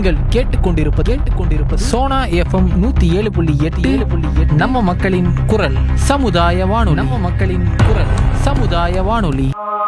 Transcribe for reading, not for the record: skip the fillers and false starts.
நீங்கள் கேட்டுக்கொண்டிருப்பது சோனா FM 107.8 நம்ம மக்களின் குரல் சமுதாய வானொலி.